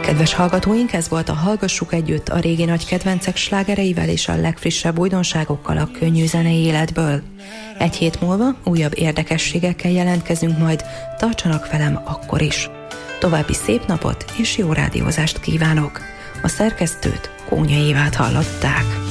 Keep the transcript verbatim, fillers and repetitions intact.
Kedves hallgatóink, ez volt a Hallgassuk Együtt a régi nagy kedvencek slágereivel és a legfrissebb újdonságokkal a könnyű zenei életből. Egy hét múlva újabb érdekességekkel jelentkezünk majd, tartsanak velem akkor is. További szép napot és jó rádiózást kívánok! A szerkesztőt, Kónya Évát hallották.